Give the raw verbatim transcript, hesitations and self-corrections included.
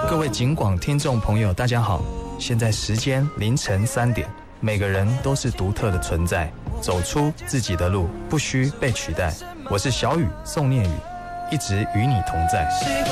各位警广听众朋友，大家好，现在时间凌晨三点，每个人都是独特的存在，走出自己的路，不需被取代。我是小雨宋念宇，一直与你同在。